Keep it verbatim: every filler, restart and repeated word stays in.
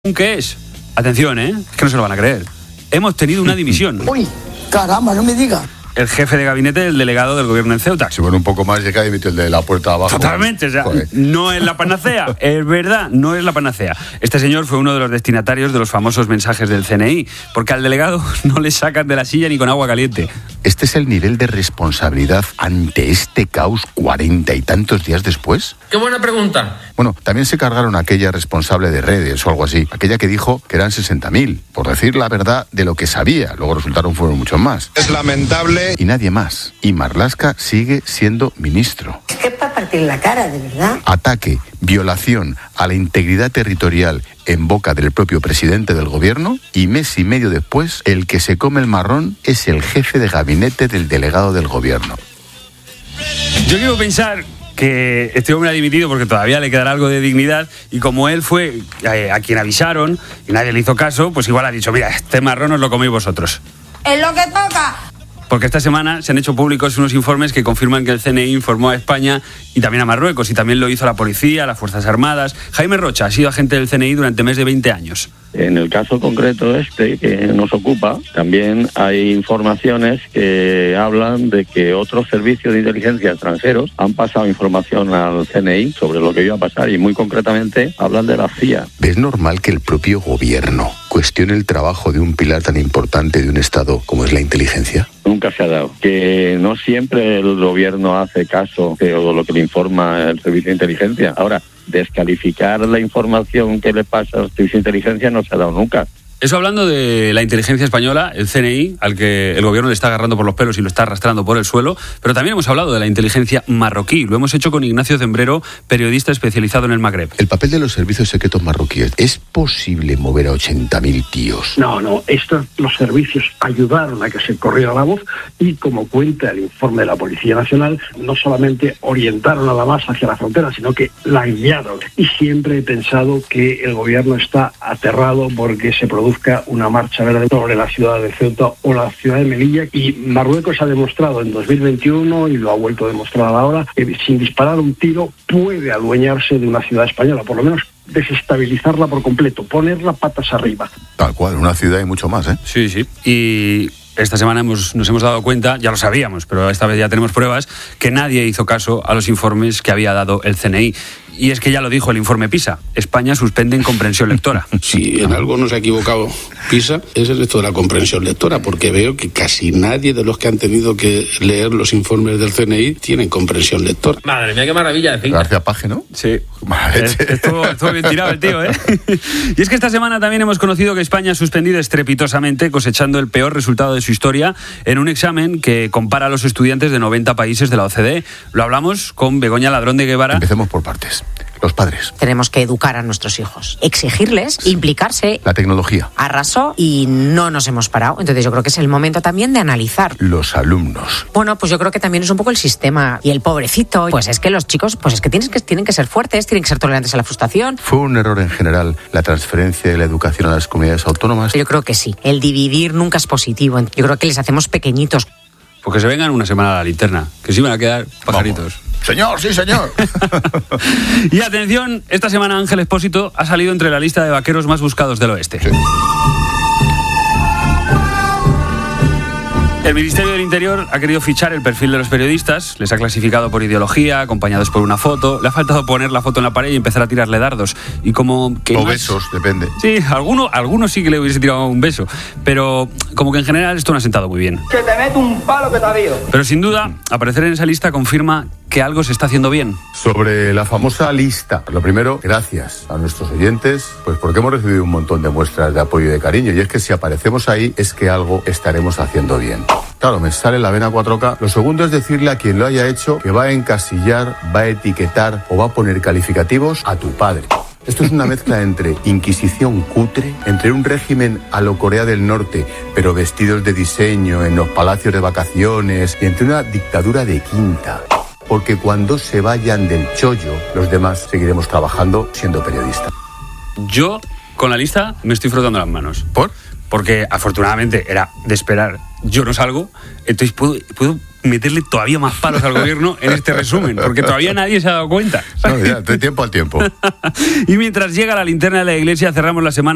¿Qué es? Atención, ¿eh? Es que no se lo van a creer. Hemos tenido una dimisión. Uy, caramba, no me diga. El jefe de gabinete del delegado del gobierno en Ceuta. Si bueno, un poco más llega y metió el de la puerta abajo. Totalmente, o sea, Joder. no es la panacea, es verdad, no es la panacea. Este señor fue uno de los destinatarios de los famosos mensajes del C N I, porque al delegado no le sacan de la silla ni con agua caliente. ¿Este es el nivel de responsabilidad ante este caos cuarenta y tantos días después? ¡Qué buena pregunta! Bueno, también se cargaron a aquella responsable de redes o algo así, aquella que dijo que eran sesenta mil, por decir la verdad de lo que sabía. Luego resultaron fueron muchos más. Es lamentable. Y nadie más. Y Marlaska sigue siendo ministro. Es que es para partir la cara, de verdad. Ataque, violación a la integridad territorial en boca del propio presidente del gobierno, y mes y medio después, el que se come el marrón es el jefe de gabinete del delegado del gobierno. Yo quiero pensar que este hombre ha dimitido porque todavía le quedará algo de dignidad, y como él fue a quien avisaron y nadie le hizo caso, pues igual ha dicho, mira, este marrón os lo coméis vosotros. ¡Es lo que toca! Porque esta semana se han hecho públicos unos informes que confirman que el C N I informó a España y también a Marruecos, y también lo hizo la policía, las Fuerzas Armadas. Jaime Rocha ha sido agente del C N I durante más de veinte años. En el caso concreto este que nos ocupa, también hay informaciones que hablan de que otros servicios de inteligencia extranjeros han pasado información al C N I sobre lo que iba a pasar, y muy concretamente hablan de la C I A. ¿Es normal que el propio gobierno cuestione el trabajo de un pilar tan importante de un Estado como es la inteligencia? Nunca se ha dado. Que no siempre el gobierno hace caso de lo que le informa el servicio de inteligencia. Ahora, descalificar la información que le pasa al servicio de inteligencia no se ha dado nunca. Eso hablando de la inteligencia española, el C N I, al que el gobierno le está agarrando por los pelos y lo está arrastrando por el suelo, pero también hemos hablado de la inteligencia marroquí. Lo hemos hecho con Ignacio Zembrero, periodista especializado en el Magreb. El papel de los servicios secretos marroquíes. ¿Es posible mover a ochenta mil tíos? No, no, estos, los servicios ayudaron a que se corriera la voz, y como cuenta el informe de la Policía Nacional, no solamente orientaron a la masa hacia la frontera, sino que la guiaron. Y siempre he pensado que el gobierno está aterrado porque se produce una marcha verde sobre la ciudad de Ceuta o la ciudad de Melilla, y Marruecos ha demostrado en dos mil veintiuno, y lo ha vuelto a demostrar ahora, que sin disparar un tiro puede adueñarse de una ciudad española, por lo menos desestabilizarla por completo, ponerla patas arriba. Tal cual, una ciudad y mucho más, ¿eh? Sí, sí. Y esta semana hemos, nos hemos dado cuenta, ya lo sabíamos, pero esta vez ya tenemos pruebas, que nadie hizo caso a los informes que había dado el C N I. Y es que ya lo dijo el informe PISA, España suspende en comprensión lectora. Si en algo no se ha equivocado PISA, es el esto de la comprensión lectora, porque veo que casi nadie de los que han tenido que leer los informes del C N I tienen comprensión lectora. Madre mía, qué maravilla de fin. García Paje, ¿no? Sí. Madre. Estuvo, estuvo bien tirado el tío, ¿eh? Y es que esta semana también hemos conocido que España ha suspendido estrepitosamente, cosechando el peor resultado de su historia en un examen que compara a los estudiantes de noventa países de la O C D E. Lo hablamos con Begoña Ladrón de Guevara. Empecemos por partes. Los padres. Tenemos que educar a nuestros hijos, exigirles, implicarse. La tecnología. Arrasó y no nos hemos parado. Entonces yo creo que es el momento también de analizar. Los alumnos. Bueno, pues yo creo que también es un poco el sistema y el pobrecito. Pues es que los chicos, pues es que tienen que, tienen que ser fuertes, tienen que ser tolerantes a la frustración. ¿Fue un error en general la transferencia de la educación a las comunidades autónomas? Yo creo que sí. El dividir nunca es positivo. Yo creo que les hacemos pequeñitos. Pues que se vengan una semana a la linterna, que sí van a quedar pajaritos. Vamos. Señor, sí, señor. Y atención, esta semana Ángel Expósito ha salido entre la lista de vaqueros más buscados del oeste. Sí. El Ministerio del Interior ha querido fichar el perfil de los periodistas, les ha clasificado por ideología, acompañados por una foto. Le ha faltado poner la foto en la pared y empezar a tirarle dardos. Y como que o no besos, es... depende. Sí, alguno, alguno sí que le hubiese tirado un beso, pero como que en general esto no ha sentado muy bien. Que te meto un palo que te avío. Pero sin duda, aparecer en esa lista confirma que algo se está haciendo bien. Sobre la famosa lista, lo primero, gracias a nuestros oyentes, pues porque hemos recibido un montón de muestras de apoyo y de cariño, y es que si aparecemos ahí es que algo estaremos haciendo bien. Claro, me sale la vena cuatro K. Lo segundo es decirle a quien lo haya hecho que va a encasillar, va a etiquetar o va a poner calificativos a tu padre. Esto es una mezcla entre inquisición cutre, entre un régimen a lo Corea del Norte, pero vestidos de diseño en los palacios de vacaciones, y entre una dictadura de quinta. Porque cuando se vayan del chollo, los demás seguiremos trabajando siendo periodistas. Yo, con la lista, me estoy frotando las manos. ¿Por? Porque, afortunadamente, era de esperar. Yo no salgo, entonces puedo, puedo meterle todavía más palos al gobierno en este resumen, porque todavía nadie se ha dado cuenta. No, ya, de tiempo al tiempo. Y mientras llega la linterna de la iglesia, cerramos la semana